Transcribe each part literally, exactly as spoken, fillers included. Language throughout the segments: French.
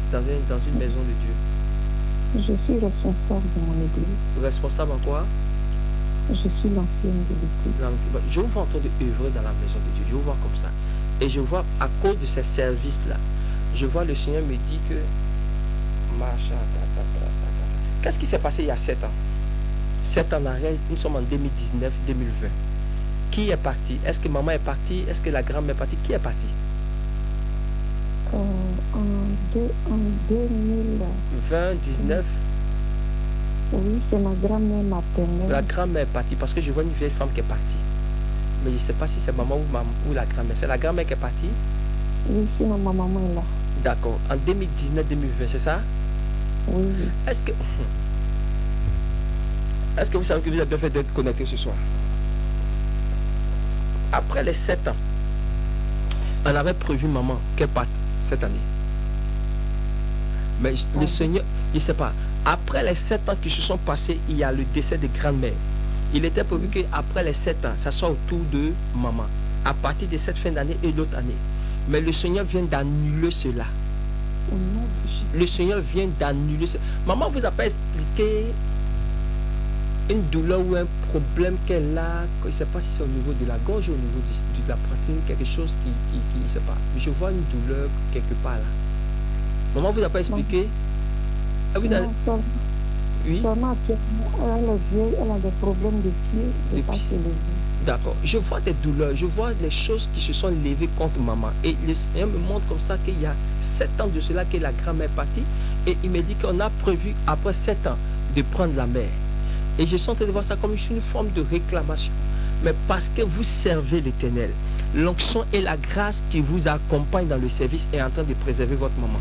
dans une, dans une maison de Dieu? Je suis responsable de mon église. Responsable en quoi? Je suis l'ancienne de l'église. Je vous vois en train d'œuvrer dans la maison de Dieu. Je vous vois comme ça. Et je vois, à cause de ces services-là, je vois le Seigneur me dit que... Qu'est-ce qui s'est passé il y a sept ans? sept ans en arrière, nous sommes en deux mille dix-neuf deux mille vingt. Qui est parti? Est-ce que maman est partie? Est-ce que la grand-mère est partie? Qui est parti? Euh, en, deux, en deux mille vingt, dix-neuf. Oui, c'est ma grand-mère maternelle. La grand-mère est partie parce que je vois une vieille femme qui est partie. Mais je ne sais pas si c'est maman ou, maman ou la grand-mère. C'est la grand-mère qui est partie? Oui, sinon ma maman est là. D'accord. En deux mille dix-neuf deux mille vingt, c'est ça? Oui, oui. Est-ce que... Est-ce que vous savez que vous avez bien fait d'être connecté ce soir? Après les sept ans, on avait prévu maman qu'elle parte cette année. Mais ah, le Seigneur, je ne sais pas. Après les sept ans qui se sont passés, il y a le décès de grand-mère. Il était prévu qu'après les sept ans, ça soit autour de maman. À partir de cette fin d'année et l'autre année. Mais le Seigneur vient d'annuler cela. Le Seigneur vient d'annuler cela. Maman vous a pas expliqué une douleur ou un problème qu'elle a, je ne sais pas si c'est au niveau de la gorge ou au niveau de, de la poitrine, quelque chose qui, qui, qui, je ne sais pas. Je vois une douleur quelque part là. Maman vous a pas expliqué? Ah, vous non, a... Oui. Seulement, elle est vieille, elle a des problèmes de pieds, de pas se lever. D'accord. Je vois des douleurs, je vois les choses qui se sont levées contre maman. Et le Seigneur me montre comme ça qu'il y a sept ans de cela que la grand-mère est partie. Et il me dit qu'on a prévu, après sept ans, de prendre la mère. Et je suis en train de voir ça comme une forme de réclamation. Mais parce que vous servez l'Éternel, l'onction et la grâce qui vous accompagne dans le service est en train de préserver votre maman.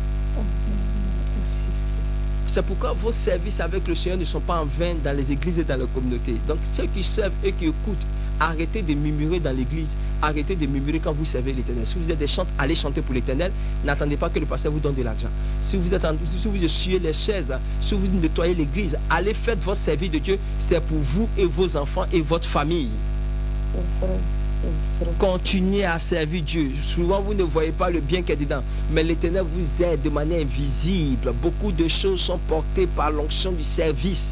C'est pourquoi vos services avec le Seigneur ne sont pas en vain dans les églises et dans les communautés. Donc ceux qui servent et qui écoutent, arrêtez de murmurer dans l'église. Arrêtez de murmurer quand vous servez l'Éternel. Si vous êtes des chantes, allez chanter pour l'Éternel. N'attendez pas que le pasteur vous donne de l'argent. Si vous êtes en, si vous essuyez les chaises, si vous nettoyez l'église, allez faire votre service de Dieu. C'est pour vous et vos enfants et votre famille. Continuez à servir Dieu. Souvent vous ne voyez pas le bien qu'il y a dedans, mais l'Éternel vous aide de manière invisible. Beaucoup de choses sont portées par l'onction du service.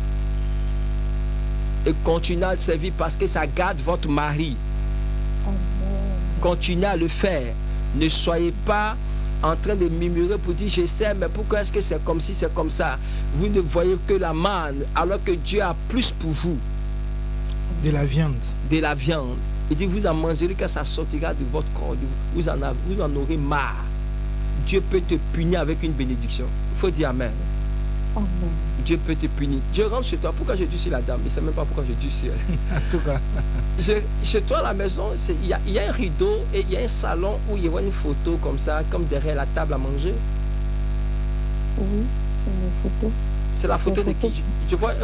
Et continuez à le servir parce que ça garde votre mari. Continuez à le faire. Ne soyez pas en train de murmurer pour dire je sais, mais pourquoi est-ce que c'est comme si c'est comme ça? Vous ne voyez que la manne alors que Dieu a plus pour vous. De la viande. De la viande. Il dit vous en mangerez quand ça sortira de votre corps. Vous en, avez, vous en aurez marre. Dieu peut te punir avec une bénédiction. Il faut dire amen. Amen. Dieu peut te punir. Dieu rentre chez toi. Pourquoi je dis sur la dame? Je ne sais même pas pourquoi je dis sur elle. En tout cas. Je, chez toi à la maison, il y, y a un rideau et il y a un salon où il y a une photo comme ça, comme derrière la table à manger. Oui, c'est une photo. C'est la photo de qui? Je, je vois